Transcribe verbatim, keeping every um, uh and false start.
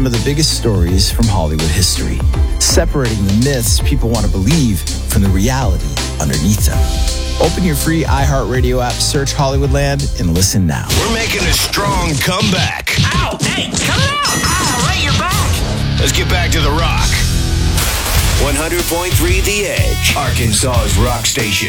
some of the biggest stories from Hollywood history, separating the myths people want to believe from the reality underneath them. Open your free iHeartRadio app, search Hollywoodland, and listen now. We're making a strong comeback. Ow! Hey, cut it out! Ow, right, you're back! Let's get back to the rock. one hundred point three The Edge, Arkansas's rock station.